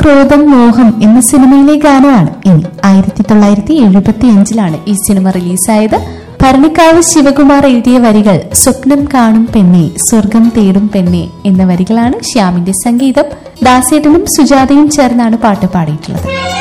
ക്രോധം മോഹം എന്ന സിനിമയിലെ ഗാനമാണ് ഇനി. 1975 ഈ സിനിമ റിലീസായത്. ഭരണിക്കാവ് ശിവകുമാർ എഴുതിയ വരികൾ സ്വപ്നം കാണും പെണ്ണെ സ്വർഗം തേടും പെണ്ണെ എന്ന വരികളാണ്. ശ്യാമിന്റെ സംഗീതം. ദാസേട്ടനും സുജാതയും ചേർന്നാണ് പാട്ട് പാടിയിട്ടുള്ളത്.